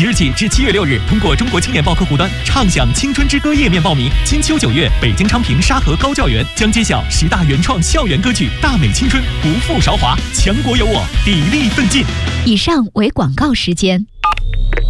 即日起至7月6日，通过中国青年报客户端畅享青春之歌页面报名。金秋9月，北京昌平沙河高教园将揭晓10大原创校园歌曲，大美青春，不负韶华，强国有我，砥砺奋进。 以上为广告时间。